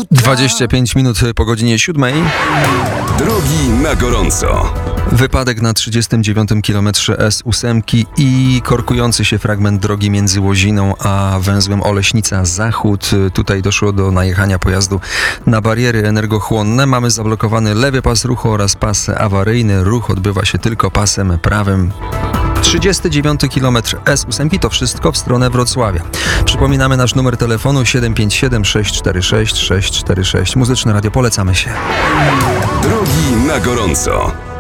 25 minut po godzinie 7. Drogi na gorąco. Wypadek na 39 km S8 i korkujący się fragment drogi między Łoziną a węzłem Oleśnica Zachód. Tutaj doszło do najechania pojazdu na bariery energochłonne. Mamy zablokowany lewy pas ruchu oraz pas awaryjny. Ruch odbywa się tylko pasem prawym. 39 km S8 to wszystko w stronę Wrocławia. Przypominamy nasz numer telefonu 757 646 646. Muzyczne Radio, polecamy się. Drogi na gorąco.